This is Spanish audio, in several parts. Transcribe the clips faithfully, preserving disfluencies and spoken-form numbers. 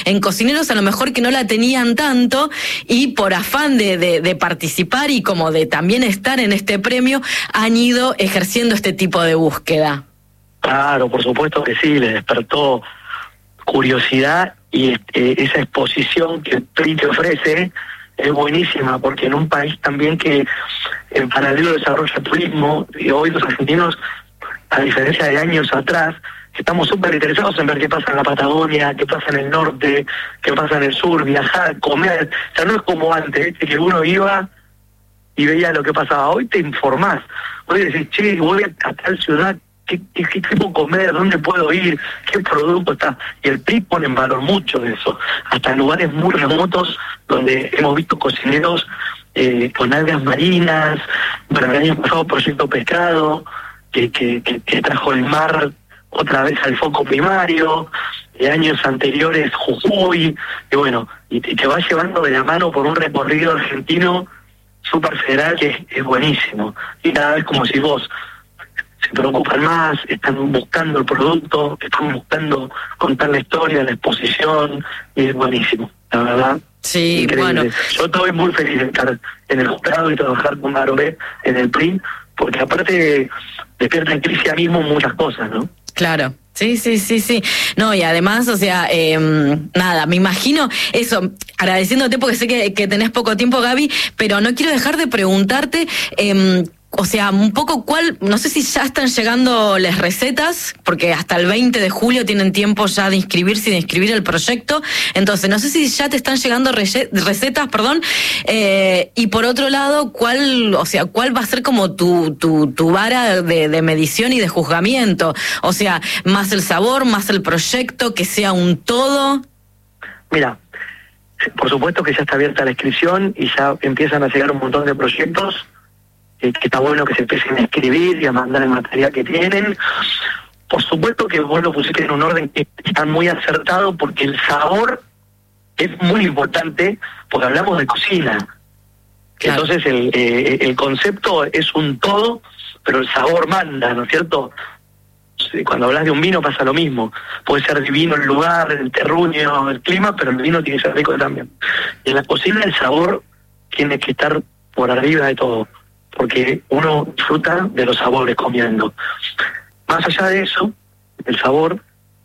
en cocineros a lo mejor que no la tenían tanto y por afán de, de, de participar y como de también estar en este premio, han ido ejerciendo este tipo de búsqueda. Claro, por supuesto que sí, le despertó curiosidad y eh, esa exposición que el P R I te ofrece es buenísima, porque en un país también que en paralelo desarrolla turismo, y hoy los argentinos, a diferencia de años atrás, estamos súper interesados en ver qué pasa en la Patagonia, qué pasa en el norte, qué pasa en el sur, viajar, comer. O sea, no es como antes, ¿eh? Que uno iba y veía lo que pasaba. Hoy te informás. Hoy decís, che, voy a tal ciudad, ¿qué, qué, qué puedo comer? ¿Dónde puedo ir? ¿Qué producto está? Y el P R I pone en valor mucho de eso. Hasta en lugares muy remotos donde hemos visto cocineros eh, con algas marinas. Bueno, el año pasado Proyecto Pescado, que, que, que, que trajo el mar otra vez al foco primario, de años anteriores Jujuy, y bueno, y, y te va llevando de la mano por un recorrido argentino súper federal que es, es buenísimo. Y cada vez como si vos se preocupan más, están buscando el producto, están buscando contar la historia, la exposición, y es buenísimo, la verdad. Sí, increíble. Bueno. Yo estoy muy feliz de estar en el jurado y trabajar con Garobé en el P R I, porque aparte despierta en crisis mismo muchas cosas, ¿no? Claro. Sí, sí, sí, sí. No, y además, o sea, eh, nada, me imagino eso, agradeciéndote porque sé que, que tenés poco tiempo, Gaby, pero no quiero dejar de preguntarte, eh, o sea, un poco cuál, no sé si ya están llegando las recetas, porque hasta el veinte de julio tienen tiempo ya de inscribirse y de inscribir el proyecto, entonces no sé si ya te están llegando recetas, perdón, eh, y por otro lado, cuál, o sea, cuál va a ser como tu, tu, tu vara de, de medición y de juzgamiento, o sea, más el sabor, más el proyecto, que sea un todo. Mira, por supuesto que ya está abierta la inscripción y ya empiezan a llegar un montón de proyectos, que está bueno que se empiecen a escribir y a mandar el material que tienen. Por supuesto que vos lo pusiste en un orden que está muy acertado, porque el sabor es muy importante, porque hablamos de cocina. Claro. Entonces el, eh, el concepto es un todo, pero el sabor manda, ¿no es cierto? Cuando hablas de un vino pasa lo mismo. Puede ser divino el lugar, el terruño, el clima, pero el vino tiene que ser rico también. Y en la cocina el sabor tiene que estar por arriba de todo, porque uno disfruta de los sabores comiendo. Más allá de eso, el sabor,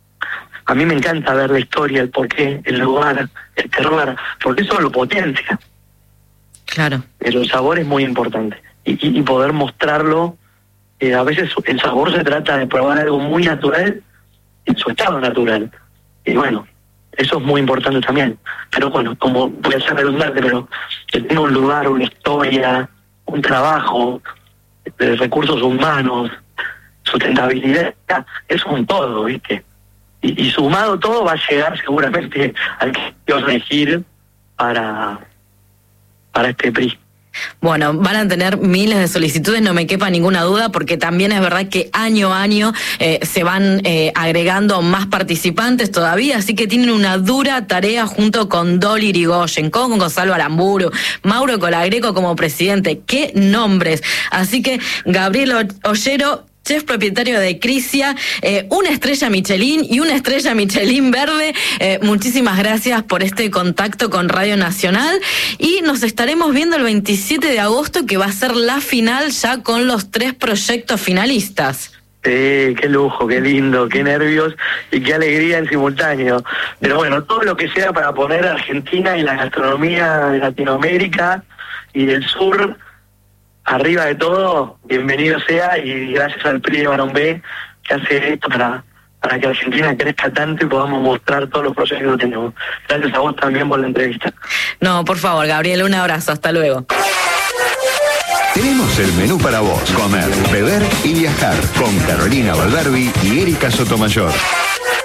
a mí me encanta ver la historia, el porqué, el lugar, el terroir, porque eso lo potencia. Claro. Pero el sabor es muy importante. Y, y, y poder mostrarlo, eh, a veces el sabor se trata de probar algo muy natural, en su estado natural. Y bueno, eso es muy importante también. Pero bueno, como voy a ser redundante, pero que tenga un lugar, una historia, un trabajo de recursos humanos, sustentabilidad, es un todo, ¿viste? Y, y sumado todo va a llegar seguramente al que vas a elegir para, para este P R I. Bueno, van a tener miles de solicitudes, no me quepa ninguna duda, porque también es verdad que año a año eh, se van eh, agregando más participantes todavía, así que tienen una dura tarea junto con Dolly Irigoyen, con Gonzalo Aramburu, Mauro Colagreco como presidente. ¡Qué nombres! Así que Gabriel Ollero, chef propietario de Crisia, eh, una estrella Michelin y una estrella Michelin verde. Eh, muchísimas gracias por este contacto con Radio Nacional y nos estaremos viendo el veintisiete de agosto, que va a ser la final ya con los tres proyectos finalistas. Sí, qué lujo, qué lindo, qué nervios y qué alegría en simultáneo. Pero bueno, todo lo que sea para poner a Argentina y la gastronomía de Latinoamérica y del sur arriba de todo, bienvenido sea, y gracias al P R I de Barón B que hace esto para, para que Argentina crezca tanto y podamos mostrar todos los proyectos que tenemos. Gracias a vos también por la entrevista. No, por favor, Gabriel, un abrazo, hasta luego. Tenemos el menú para vos, comer, beber y viajar, con Carolina Valverbi y Erika Sotomayor.